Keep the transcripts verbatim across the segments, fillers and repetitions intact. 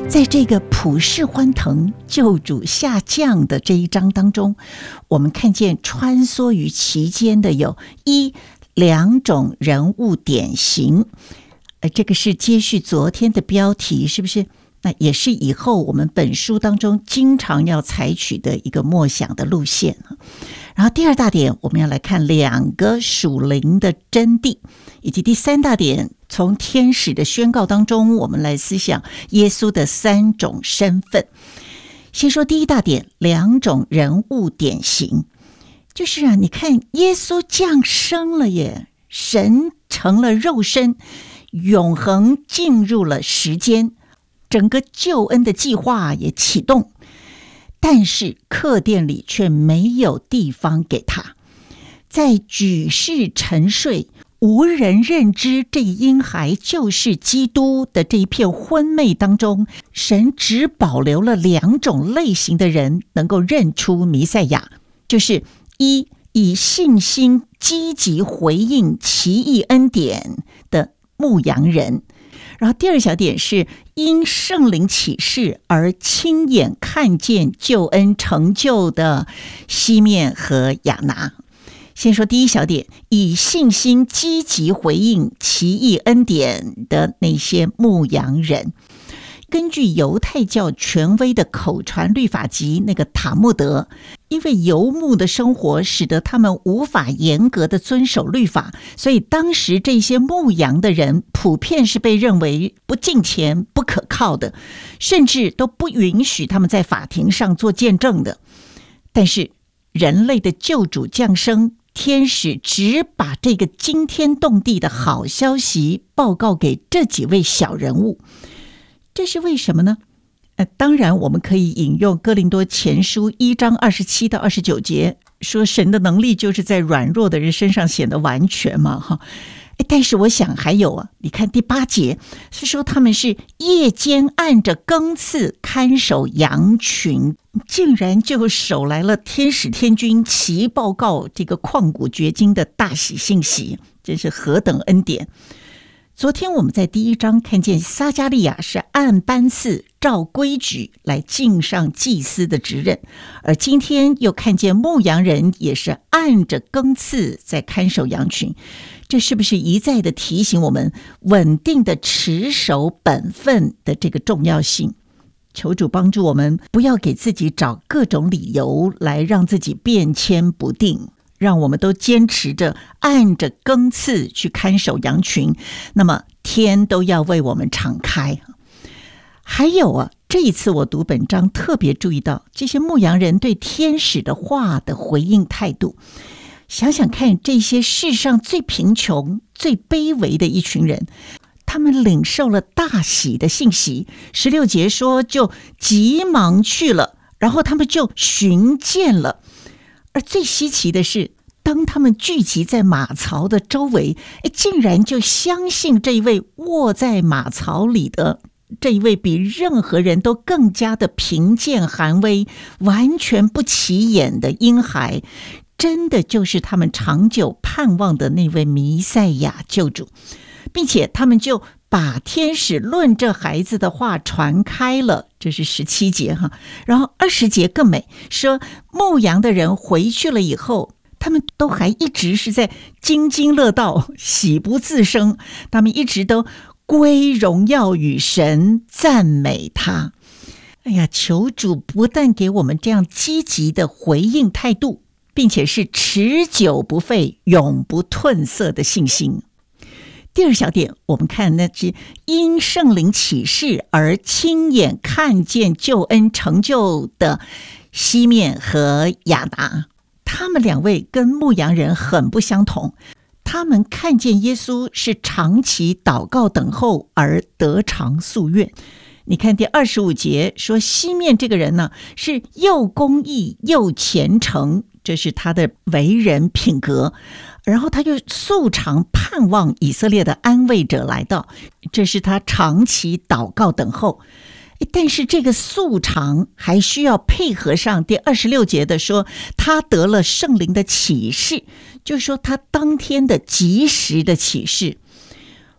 在这个普世欢腾救主下降的这一章当中，我们看见穿梭于其间的有一两种人物典型，呃，这个是接续昨天的标题，是不是？那也是以后我们本书当中经常要采取的一个默想的路线。然后第二大点，我们要来看两个属灵的真谛，以及第三大点，从天使的宣告当中，我们来思想耶稣的三种身份。先说第一大点，两种人物典型，就是啊，你看耶稣降生了耶，神成了肉身，永恒进入了时间，整个救恩的计划也启动，但是客店里却没有地方给他。在举世沉睡，无人认知这婴孩就是基督的这一片昏昧当中，神只保留了两种类型的人能够认出弥赛亚，就是一，以信心积极回应奇异恩典的牧羊人，然后第二小点是因圣灵启示而亲眼看见救恩成就的西面和亚拿。先说第一小点，以信心积极回应奇异恩典的那些牧羊人。根据犹太教权威的口传律法集那个塔木德，因为游牧的生活使得他们无法严格的遵守律法，所以当时这些牧羊的人普遍是被认为不敬虔、不可靠的，甚至都不允许他们在法庭上做见证的。但是人类的救主降生，天使只把这个惊天动地的好消息报告给这几位小人物。这是为什么呢？呃，当然我们可以引用哥林多前书一章二十七到二十九节，说神的能力就是在软弱的人身上显得完全嘛，哈。但是我想还有啊，你看第八节是说他们是夜间按着更次看守羊群，竟然就守来了天使天军齐报告这个旷古绝今的大喜信息，真是何等恩典。昨天我们在第一章看见撒迦利亚是按班次照规矩来尽上祭司的职任，而今天又看见牧羊人也是按着更次在看守羊群，这是不是一再的提醒我们稳定的持守本分的这个重要性？求主帮助我们不要给自己找各种理由来让自己变迁不定，让我们都坚持着按着更次去看守羊群，那么天都要为我们敞开。还有啊，这一次我读本章特别注意到这些牧羊人对天使的话的回应态度。想想看，这些世上最贫穷最卑微的一群人，他们领受了大喜的信息，十六节说就急忙去了，然后他们就寻见了。而最稀奇的是，当他们聚集在马槽的周围，竟然就相信这一位卧在马槽里的这一位比任何人都更加的贫贱寒微、完全不起眼的婴孩，真的就是他们长久盼望的那位弥赛亚救主，并且他们就把天使论这孩子的话传开了，这是十七节哈。然后二十节更美，说牧羊的人回去了以后，他们都还一直是在津津乐道，喜不自胜，他们一直都归荣耀与神，赞美他。哎呀，求主不但给我们这样积极的回应态度，并且是持久不废、永不褪色的信心。第二小点，我们看那只因圣灵启示而亲眼看见救恩成就的西面和亚拿，他们两位跟牧羊人很不相同，他们看见耶稣是长期祷告等候而得偿夙愿。你看第二十五节说，西面这个人呢是又公义又虔诚，这是他的为人品格，然后他就素常盼望以色列的安慰者来到，这是他长期祷告等候。但是这个素常还需要配合上第二十六节的说，他得了圣灵的启示，就是说他当天的及时的启示。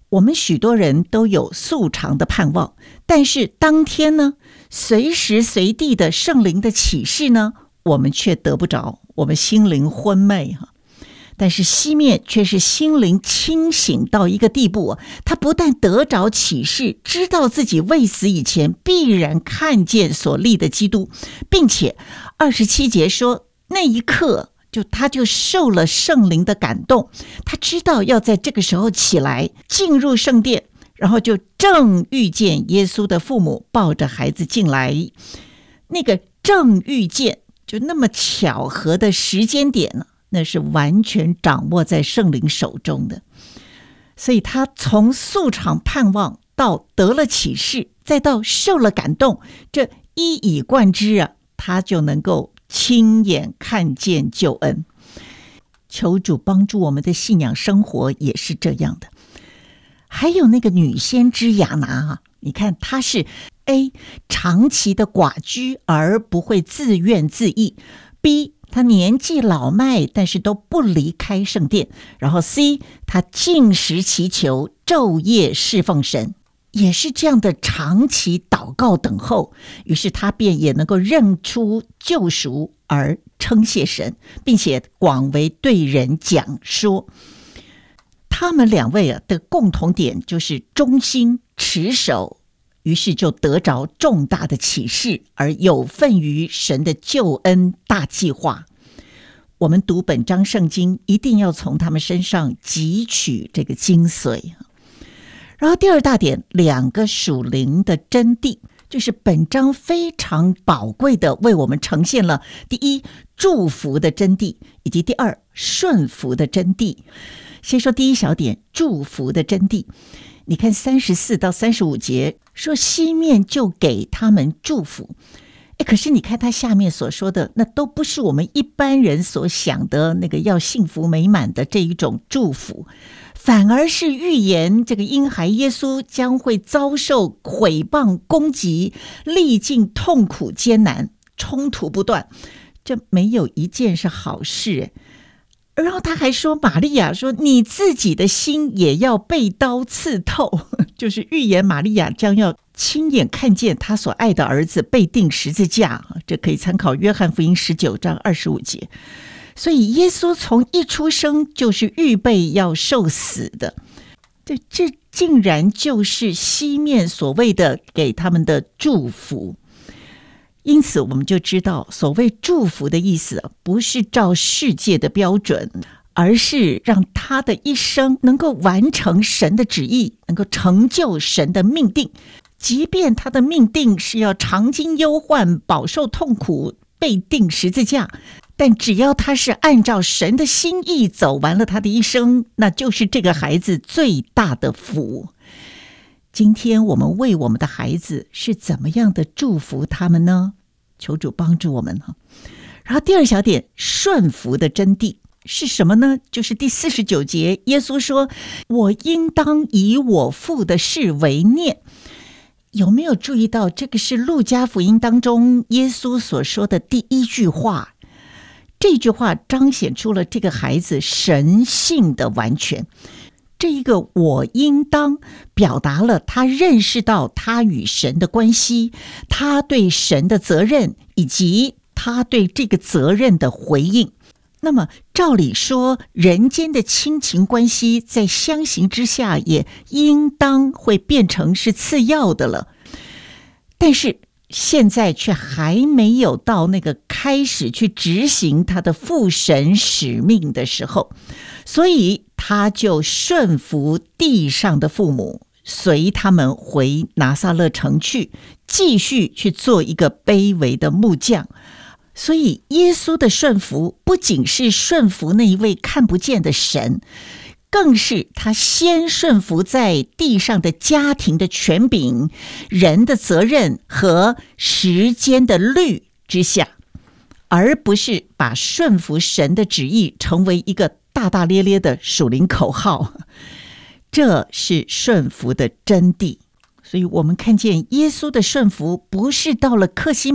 我们许多人都有素常的盼望，但是当天呢，随时随地的圣灵的启示呢，我们却得不着，我们心灵昏昧哈。但是西面却是心灵清醒到一个地步，他不但得着启示，知道自己未死以前必然看见所立的基督，并且二十七节说那一刻就他就受了圣灵的感动，他知道要在这个时候起来进入圣殿，然后就正遇见耶稣的父母抱着孩子进来。那个正遇见就那么巧合的时间点呢，那是完全掌握在圣灵手中的。所以他从素常盼望到得了启示，再到受了感动，这一以贯之啊，他就能够亲眼看见救恩。求主帮助我们的信仰生活也是这样的。还有那个女先知亚拿啊，你看她是 A 长期的寡居而不会自怨自艾， B 她年纪老迈但是都不离开圣殿，然后 C 她禁食祈求昼夜侍奉神，也是这样的长期祷告等候，于是他便也能够认出救赎而称谢神，并且广为对人讲说。他们两位啊的共同点就是忠心持守，于是就得着重大的启示，而有份于神的救恩大计划。我们读本章圣经一定要从他们身上汲取这个精髓。然后第二大点，两个属灵的真谛，就是本章非常宝贵的为我们呈现了第一，祝福的真谛，以及第二，顺服的真谛。先说第一小点，祝福的真谛。你看三十四到三十五节说西面就给他们祝福，诶可是你看他下面所说的，那都不是我们一般人所想的那个要幸福美满的这一种祝福，反而是预言这个婴孩耶稣将会遭受毁谤攻击，历尽痛苦艰难，冲突不断，这没有一件是好事。然后他还说玛利亚说你自己的心也要被刀刺透，就是预言玛利亚将要亲眼看见他所爱的儿子被钉十字架，这可以参考约翰福音十九章二十五节。所以耶稣从一出生就是预备要受死的，这这竟然就是西面所谓的给他们的祝福。因此我们就知道所谓祝福的意思不是照世界的标准，而是让他的一生能够完成神的旨意，能够成就神的命定，即便他的命定是要尝经忧患，饱受痛苦，被钉十字架，但只要他是按照神的心意走完了他的一生，那就是这个孩子最大的福。今天我们为我们的孩子是怎么样的祝福他们呢？求主帮助我们。然后第二小点，顺服的真谛是什么呢？就是第四十九节，耶稣说我应当以我父的事为念。有没有注意到这个是路加福音当中耶稣所说的第一句话？这句话彰显出了这个孩子神性的完全。这一个我应当表达了他认识到他与神的关系，他对神的责任，以及他对这个责任的回应。那么照理说，人间的亲情关系在相形之下也应当会变成是次要的了，但是现在却还没有到那个开始去执行他的父神使命的时候，所以他就顺服地上的父母，随他们回拿撒勒城去，继续去做一个卑微的木匠。所以耶稣的顺服不仅是顺服那一位看不见的神，更是他先顺服在地上的家庭的权柄、人的责任和时间的律之下，而不是把顺服神的旨意成为一个大大咧咧的属灵口号。这是顺服的真谛。所以我们看见耶稣的顺服不是到了客西